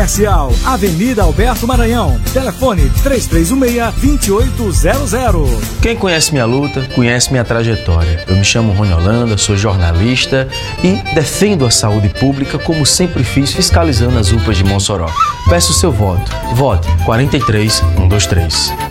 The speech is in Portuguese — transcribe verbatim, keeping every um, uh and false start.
Comercial, Avenida Alberto Maranhão. Telefone três três um seis, dois oito zero zero. Quem conhece minha luta, conhece minha trajetória. Eu me chamo Rony Holanda, sou jornalista e defendo a saúde pública como sempre fiz, fiscalizando as U P As de Mossoró. Peço o seu voto. Vote quatro três um dois três.